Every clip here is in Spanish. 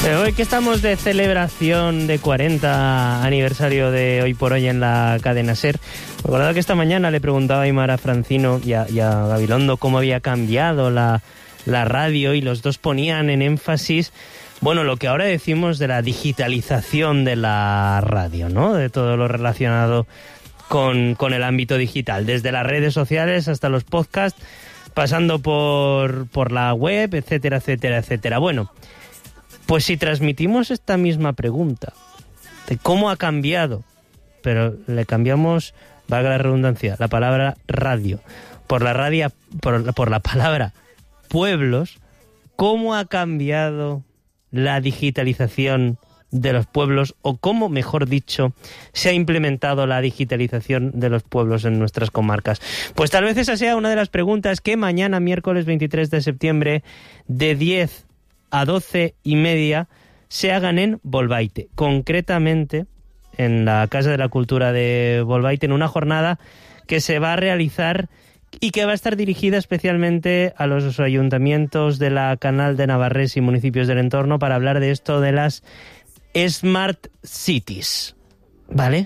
Hoy que estamos de celebración de 40 aniversario de Hoy por Hoy en la cadena SER, recordad que esta mañana le preguntaba a Aimara Francino y a Gabilondo cómo había cambiado la radio, y los dos ponían en énfasis, bueno, lo que ahora decimos de la digitalización de la radio, ¿no? De todo lo relacionado con el ámbito digital, desde las redes sociales hasta los podcasts, pasando por la web, etcétera, etcétera, etcétera. Bueno, pues si transmitimos esta misma pregunta de cómo ha cambiado, pero le cambiamos, valga la redundancia, la palabra radio por la palabra pueblos, ¿cómo ha cambiado la digitalización de los pueblos, o cómo, mejor dicho, se ha implementado la digitalización de los pueblos en nuestras comarcas? Pues tal vez esa sea una de las preguntas que mañana, miércoles 23 de septiembre, de 10 a 12:30, se hagan en Bolbaite, concretamente en la Casa de la Cultura de Bolbaite, en una jornada que se va a realizar y que va a estar dirigida especialmente a los ayuntamientos de la Canal de Navarrés y municipios del entorno, para hablar de esto de las Smart Cities, ¿vale?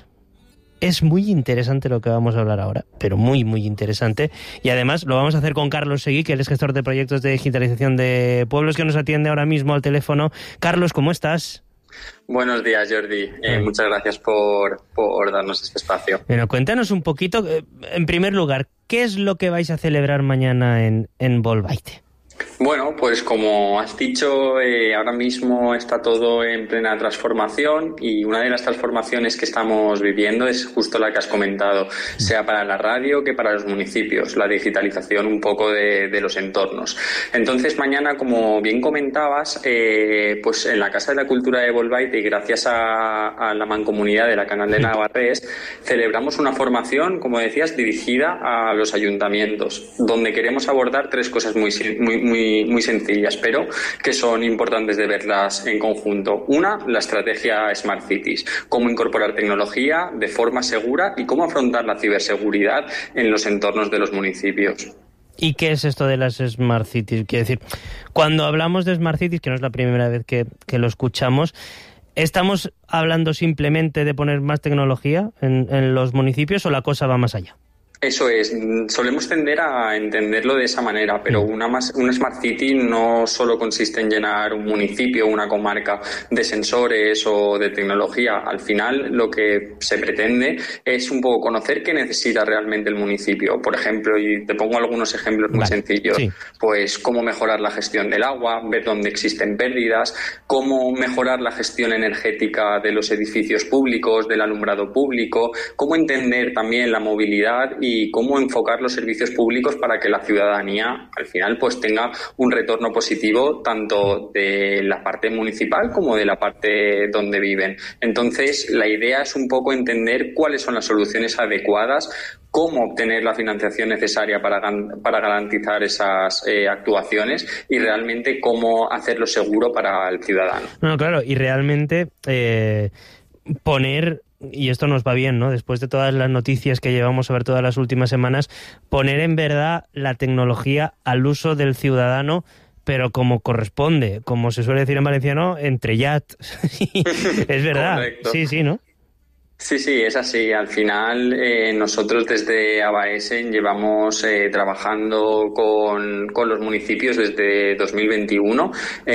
Es muy interesante lo que vamos a hablar ahora, pero muy, muy interesante. Y además lo vamos a hacer con Carlos Seguí, que él es gestor de proyectos de digitalización de pueblos, que nos atiende ahora mismo al teléfono. Carlos, ¿cómo estás? Buenos días, Jordi. Muchas gracias por darnos este espacio. Bueno, cuéntanos un poquito, en primer lugar, ¿qué es lo que vais a celebrar mañana en Bolbaite? Bueno, pues como has dicho, ahora mismo está todo en plena transformación, y una de las transformaciones que estamos viviendo es justo la que has comentado, sea para la radio que para los municipios, la digitalización un poco de los entornos. Entonces mañana, como bien comentabas, pues en la Casa de la Cultura de Bolbaite, y gracias a la mancomunidad de la Canal de Navarrés, celebramos una formación, como decías, dirigida a los ayuntamientos, donde queremos abordar tres cosas muy sencillas, pero que son importantes de verlas en conjunto. Una, la estrategia Smart Cities, cómo incorporar tecnología de forma segura y cómo afrontar la ciberseguridad en los entornos de los municipios. ¿Y qué es esto de las Smart Cities? Quiero decir, cuando hablamos de Smart Cities, que no es la primera vez que lo escuchamos, ¿estamos hablando simplemente de poner más tecnología en los municipios, o la cosa va más allá? Eso es, solemos tender a entenderlo de esa manera, pero una Smart City no solo consiste en llenar un municipio, una comarca de sensores o de tecnología. Al final lo que se pretende es un poco conocer qué necesita realmente el municipio. Por ejemplo, y te pongo algunos ejemplos muy sencillos, pues cómo mejorar la gestión del agua, ver dónde existen pérdidas, cómo mejorar la gestión energética de los edificios públicos, del alumbrado público, cómo entender también la movilidad y cómo enfocar los servicios públicos para que la ciudadanía al final pues tenga un retorno positivo tanto de la parte municipal como de la parte donde viven. Entonces la idea es un poco entender cuáles son las soluciones adecuadas, cómo obtener la financiación necesaria para garantizar esas actuaciones, y realmente cómo hacerlo seguro para el ciudadano. No, claro, y realmente poner, y esto nos va bien, ¿no?, después de todas las noticias que llevamos a ver todas las últimas semanas, poner en verdad la tecnología al uso del ciudadano, pero como corresponde, como se suele decir en valenciano, entrellat. Es verdad. Correcto. Sí, ¿no? Sí, es así. Al final nosotros desde ABAESEN llevamos trabajando con los municipios desde 2021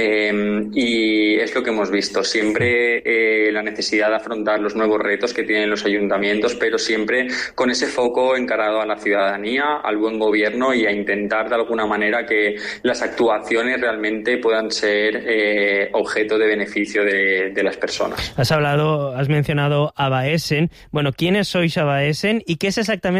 y es lo que hemos visto. Siempre la necesidad de afrontar los nuevos retos que tienen los ayuntamientos, pero siempre con ese foco encarado a la ciudadanía, al buen gobierno y a intentar de alguna manera que las actuaciones realmente puedan ser objeto de beneficio de las personas. Has mencionado ABAESEN. Bueno, ¿quiénes sois ABAESEN y qué es exactamente